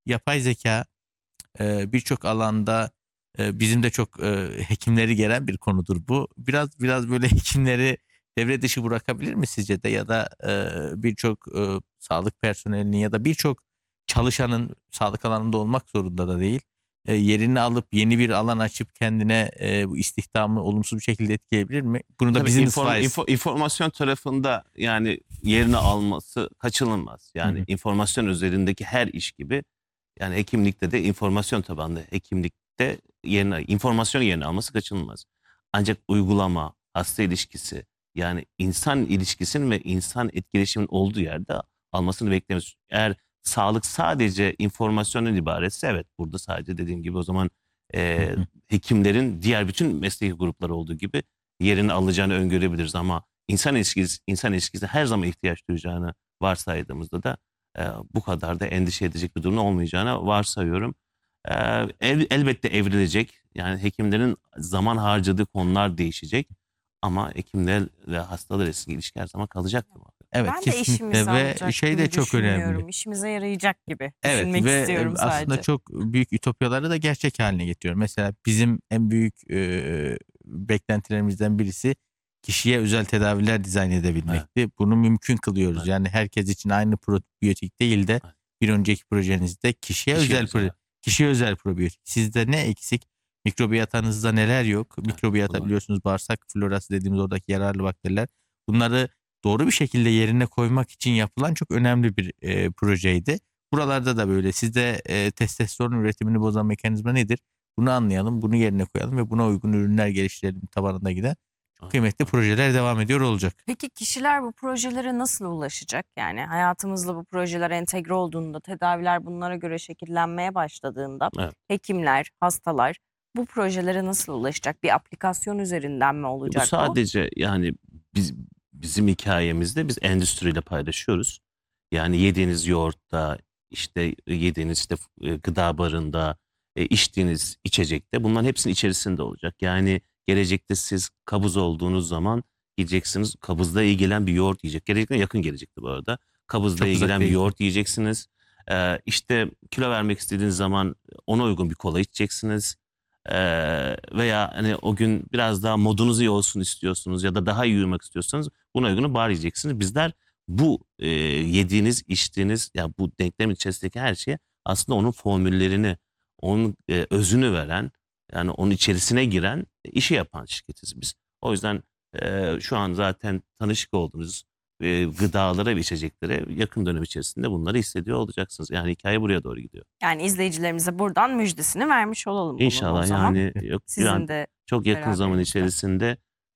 yapay zeka birçok alanda bizim de çok hekimleri gelen bir konudur bu. Biraz böyle hekimleri devre dışı bırakabilir mi sizce de, ya da birçok sağlık personelinin ya da birçok çalışanın, sağlık alanında olmak zorunda da değil, yerini alıp yeni bir alan açıp kendine bu istihdamı olumsuz bir şekilde etkileyebilir mi? Bunu da Tabii business wise. informasyon tarafında yani yerini alması kaçınılmaz. Hı Yani hı. informasyon üzerindeki her iş gibi yani hekimlikte de informasyon tabanlı hekimlikte informasyon yerini alması kaçınılmaz. Ancak uygulama, hasta ilişkisi yani insan ilişkisinin ve insan etkileşimin olduğu yerde almasını beklemiyoruz. Eğer sağlık sadece informasyondan ibaretse evet burada sadece dediğim gibi o zaman Hı hı. hekimlerin diğer bütün mesleki grupları olduğu gibi yerini alacağını öngörebiliriz ama insan ilişkisi her zaman ihtiyaç duyacağını varsaydığımızda da bu kadar da endişe edecek bir durum olmayacağını varsayıyorum. E, Elbette evrilecek. Yani hekimlerin zaman harcadığı konular değişecek. Ama hekimler ve hastalar arasındaki ilişki her zaman kalacaktır. Evet, Ben de kesinlikle işimize ve alacak şey gibi de çok önemli. düşünmüyorum. İşimize yarayacak gibi Evet düşünmek ve istiyorum aslında sadece. çok büyük ütopyaları da gerçek haline getiriyor. Mesela bizim en büyük beklentilerimizden birisi kişiye özel tedaviler dizayn edebilmekti. Bunu mümkün kılıyoruz. Evet. Yani herkes için aynı probiyotik değil de Evet. bir önceki projenizde kişiye özel probiyotik. Sizde ne eksik? Mikrobiyotanızda neler yok? Mikrobiyota bunlar. biliyorsunuz, bağırsak florası dediğimiz oradaki yararlı bakteriler. Bunları doğru bir şekilde yerine koymak için yapılan çok önemli bir projeydi. Buralarda da böyle. Sizde testosteron üretimini bozan mekanizma nedir? Bunu anlayalım, bunu yerine koyalım ve buna uygun ürünler geliştirelim tabanında giden çok kıymetli projeler devam ediyor olacak. Peki kişiler bu projelere nasıl ulaşacak? Yani hayatımızda bu projeler entegre olduğunda, tedaviler bunlara göre şekillenmeye başladığında Evet. hekimler, hastalar bu projelere nasıl ulaşacak? Bir aplikasyon üzerinden mi Bu olacak bu? sadece yani bizim hikayemizde biz endüstriyle paylaşıyoruz. Yani yediğiniz yoğurtta, işte yediğiniz işte gıda barında, içtiğiniz içecekte bunların hepsinin içerisinde olacak. Yani gelecekte siz kabız olduğunuz zaman gideceksiniz kabızla ilgilen bir yoğurt yiyecek. Gelecekte yakın gelecekte bu arada. Kabızla Çok uzak ilgilen bir değil. yoğurt yiyeceksiniz. İşte kilo vermek istediğiniz zaman ona uygun bir kola içeceksiniz. Veya hani o gün biraz daha modunuz iyi olsun istiyorsunuz ya da daha iyi uyumak istiyorsanız buna uygun bar yiyeceksiniz. Bizler bu yediğiniz, içtiğiniz ya bu denklemin içerisindeki her şeye aslında onun formüllerini, onun özünü veren yani onun içerisine giren işi yapan şirketiz biz. O yüzden şu an zaten tanışık olduğunuz gıdalara ve içeceklere yakın dönem içerisinde bunları hissediyor olacaksınız. Yani hikaye buraya doğru gidiyor. Yani izleyicilerimize buradan müjdesini vermiş olalım bunun o İnşallah zaman. yani Sizin de çok yakın zaman beraberinizde. içerisinde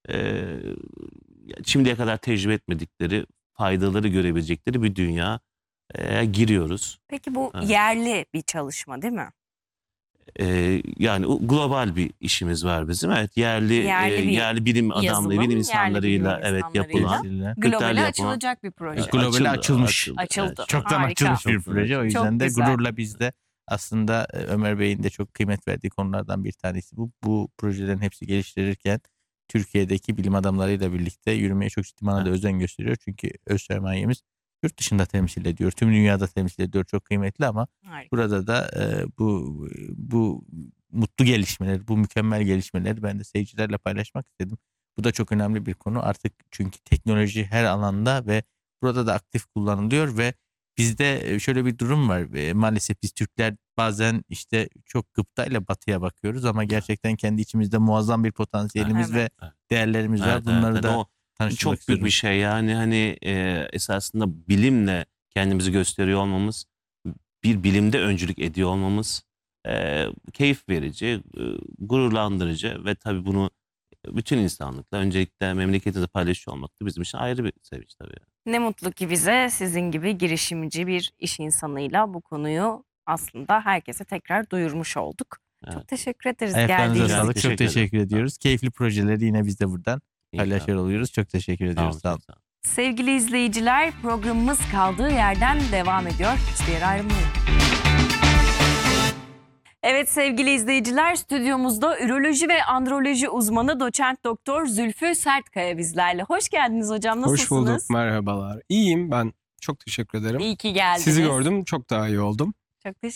şimdiye kadar tecrübe etmedikleri faydaları görebilecekleri bir dünya giriyoruz. Peki bu Evet. yerli bir çalışma değil mi? Yani global bir işimiz var bizim. Evet yerli bilim adamları, yazılım, bilim yerli insanlarıyla bilim evet insanlarıyla yapılan globale yapılan- açılacak bir proje. Globale açılmış. Açıldı. Evet, Çoktan Harika. açılmış bir Çok proje. O güzel. yüzden Çok de güzel. gururla biz de aslında Ömer Bey'in de çok kıymet verdiği konulardan bir tanesi bu. Bu projelerin hepsi geliştirirken Türkiye'deki bilim adamlarıyla birlikte yürümeye çok ciddi manada özen gösteriyor. Çünkü öz sermayemiz yurt dışında temsil ediyor. Tüm dünyada temsil ediyor. Çok kıymetli ama Harika. burada da bu mutlu gelişmeler, bu mükemmel gelişmeleri ben de seyircilerle paylaşmak istedim. Bu da çok önemli bir konu artık çünkü teknoloji her alanda ve burada da aktif kullanılıyor ve bizde şöyle bir durum var. Maalesef biz Türkler bazen işte çok gıptayla batıya bakıyoruz ama gerçekten kendi içimizde muazzam bir potansiyelimiz Evet. ve değerlerimiz var. Evet, Bunları evet. da O tanıştırmak çok büyük istiyorum. bir şey yani hani esasında bilimle kendimizi gösteriyor olmamız, bir bilimde öncülük ediyor olmamız keyif verici, gururlandırıcı ve tabii bunu bütün insanlıkla öncelikle memleketimizde paylaşıyor olmak da bizim için ayrı bir sevinç tabii. Ne mutlu ki bize sizin gibi girişimci bir iş insanıyla bu konuyu aslında herkese tekrar duyurmuş olduk. Evet. Çok teşekkür ederiz Ayaklarınıza geldiğiniz için. sağlık. Çok Teşekkür ederim. teşekkür ediyoruz. Keyifli projeleri yine biz de buradan paylaşıyor oluyoruz. Çok teşekkür Sağ ediyoruz. olun. Sağ olun. Çok sağ olun. Sevgili izleyiciler, programımız kaldığı yerden devam ediyor. Hiçbir yere ayrılmayın. Evet sevgili izleyiciler, stüdyomuzda üroloji ve androloji uzmanı doçent doktor Zülfü Sertkaya bizlerle. Hoş geldiniz hocam, nasılsınız? Hoş bulduk, merhabalar. İyiyim ben, çok teşekkür ederim. İyi ki geldiniz. Sizi gördüm, çok daha iyi oldum. Çok teşekkür